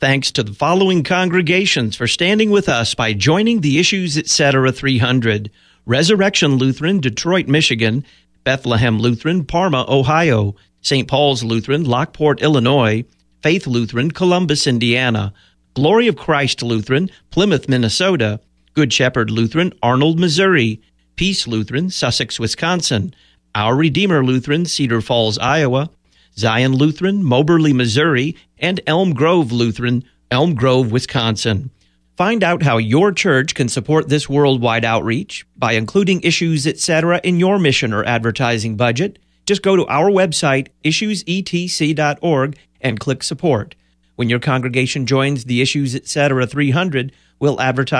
Thanks to the following congregations for standing with us by joining the Issues Etc. 300. Resurrection Lutheran, Detroit, Michigan; Bethlehem Lutheran, Parma, Ohio; St. Paul's Lutheran, Lockport, Illinois; Faith Lutheran, Columbus, Indiana; Glory of Christ Lutheran, Plymouth, Minnesota; Good Shepherd Lutheran, Arnold, Missouri; Peace Lutheran, Sussex, Wisconsin; Our Redeemer Lutheran, Cedar Falls, Iowa; Zion Lutheran, Moberly, Missouri; and Elm Grove Lutheran, Elm Grove, Wisconsin. Find out how your church can support this worldwide outreach by including Issues Etc. in your mission or advertising budget. Just go to our website, issuesetc.org, and click Support. When your congregation joins the Issues Etc. 300, we'll advertise